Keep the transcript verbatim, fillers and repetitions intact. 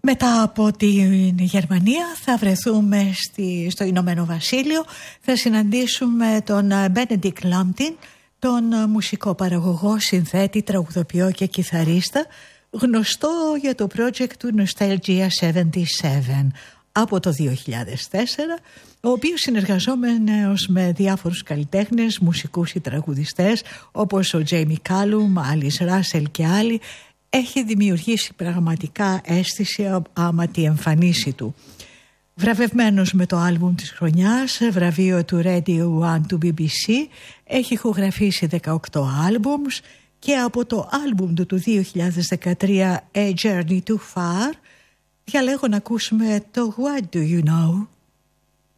Μετά από την Γερμανία θα βρεθούμε στη, στο Ηνωμένο Βασίλειο. Θα συναντήσουμε τον Benedict Lamptin, τον μουσικό παραγωγό, συνθέτη, τραγουδοποιό και κιθαρίστα, γνωστό για το project του Nostalgia εβδομήντα επτά από το δύο χιλιάδες τέσσερα, ο οποίος συνεργαζόμενος με διάφορους καλλιτέχνες, μουσικούς ή τραγουδιστές όπως ο Jamie Cullum, Alice Russell και άλλοι, έχει δημιουργήσει πραγματικά αίσθηση άμα τη εμφανίση του. Βραβευμένος με το άλμπουμ της χρονιάς, βραβείο του Radio One του μπι μπι σι, έχει ηχογραφήσει δεκαοκτώ άλμπουμς και από το άλμπουμ του του δύο χιλιάδες δεκατρία A Journey Too Far διαλέγω να ακούσουμε το What Do You Know.